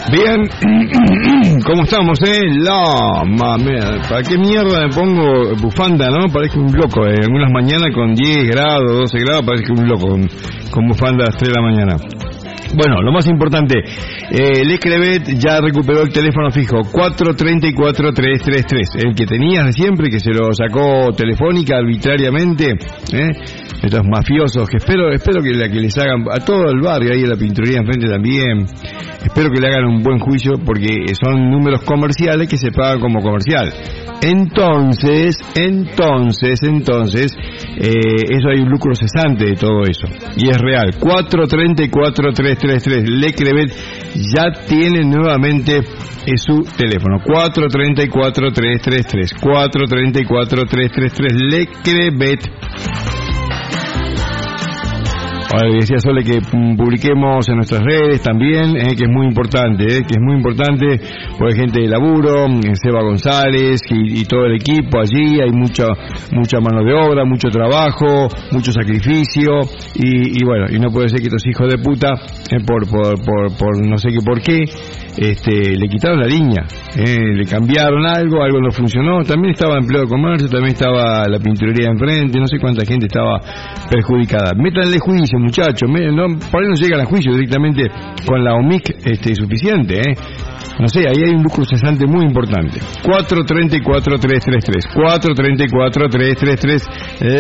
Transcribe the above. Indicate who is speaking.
Speaker 1: Bien, ¿cómo estamos, ¿Para qué mierda me pongo bufanda, no? Parezco un loco, algunas mañanas con 10 grados, 12 grados, parezco un loco con bufanda a las 3 de la mañana. Bueno, lo más importante, Lecrevet ya recuperó el teléfono fijo 434-333, el que tenías de siempre, que se lo sacó Telefónica arbitrariamente, estos mafiosos, que espero que les hagan a todo el barrio, ahí en la pinturería enfrente también, espero que le hagan un buen juicio, porque son números comerciales que se pagan como comercial. Entonces, eso hay un lucro cesante de todo eso, y es real. 434-333, Lecrevet ya tiene nuevamente su teléfono, 434-333, 434-333, Lecrevet. Ahora decía Sole que publiquemos en nuestras redes también, que es muy importante, porque hay gente de laburo, Seba González y todo el equipo allí, hay mucha mano de obra, mucho trabajo, mucho sacrificio, y bueno, y no puede ser que estos hijos de puta, por no sé qué por qué, le quitaron la línea, le cambiaron algo no funcionó, también estaba Empleo de Comercio, también estaba la pinturería enfrente, no sé cuánta gente estaba perjudicada. Métanle juicio, muchachos, por ahí no llegan a juicio directamente con la OMIC suficiente, no sé, ahí hay un lucro cesante muy importante. 434-333, 434-333,